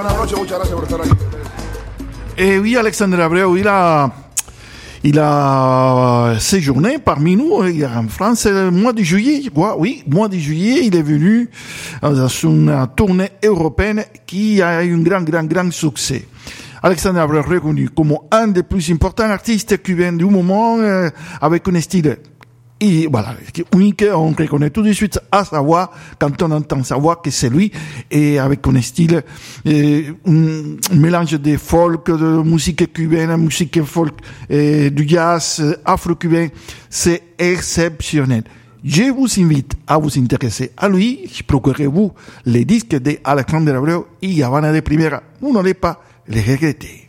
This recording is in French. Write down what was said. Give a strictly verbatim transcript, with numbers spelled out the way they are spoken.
Et oui, Alexandre Abreu, il a, il a séjourné parmi nous en France le mois de juillet. Oui, mois de juillet, il est venu dans une tournée européenne qui a eu un grand, grand, grand succès. Alexandre Abreu est reconnu comme un des plus importants artistes cubains du moment, euh, avec un style et voilà, unique, on reconnaît tout de suite à sa voix, quand on entend sa voix que c'est lui, et avec un style, euh, un mélange de folk, de musique cubaine, musique folk, et du jazz afro-cubain, c'est exceptionnel. Je vous invite à vous intéresser à lui, procurez-vous les disques d'Alexandre Abreu y Habana de Primera, vous n'allez pas les regretter.